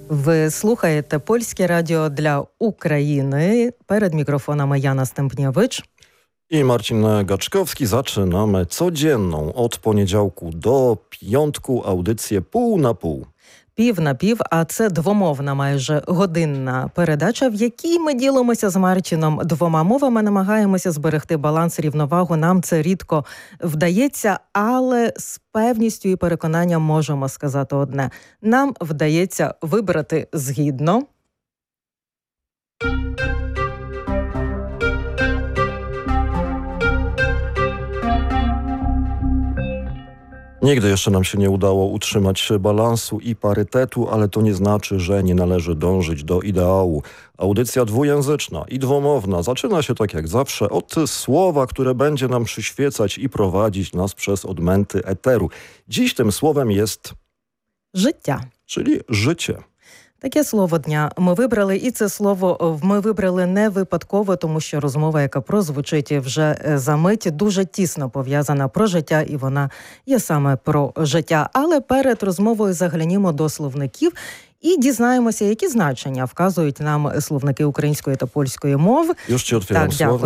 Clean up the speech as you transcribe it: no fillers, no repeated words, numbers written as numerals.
Ви слухаєте Польське радіо для України. Перед мікрофонами Jana Stępniewicz i Marcin Gaczkowski. Zaczynamy codzienną od poniedziałku do piątku audycję pół na pół. Пів на пів, а це двомовна майже годинна передача, в якій ми ділимося з Марчином двома мовами, намагаємося зберегти баланс, рівновагу. Нам це рідко вдається, але з певністю і переконанням можемо сказати одне. Нам вдається вибрати згідно. Nigdy jeszcze nam się nie udało utrzymać balansu i parytetu, ale to nie znaczy, że nie należy dążyć do ideału. Audycja dwujęzyczna i dwumowna zaczyna się tak jak zawsze od słowa, które będzie nam przyświecać i prowadzić nas przez odmęty eteru. Dziś tym słowem jest Життя. czyli życie. Таке слово дня ми вибрали, і це слово ми вибрали не випадково, тому що розмова, яка прозвучить вже за мить, дуже тісно пов'язана про життя, і вона є саме про життя. Але перед розмовою заглянімо до словників і дізнаємося, які значення вказують нам словники української та польської мов. Już ci otwieram Так, дякую. słowo.